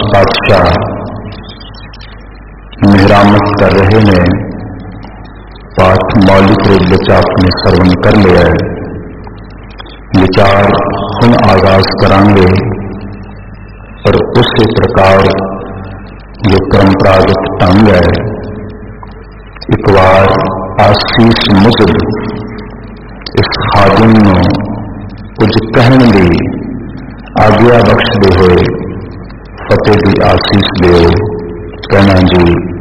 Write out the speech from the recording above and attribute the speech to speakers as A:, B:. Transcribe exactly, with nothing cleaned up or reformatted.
A: पातशाह मेहरामत कर रहे ने पाठ मौलिक रूप विच आपने श्रवण कर लिया है। विचार हम आगाज करांगे और उसी प्रकार जो परंपरागत ढंग है एक बार आशीष मुजब इस खादिम नूं कुछ कहण दी आज्ञा बख्शदे हुए फतेह की आशीष दो कहना जी।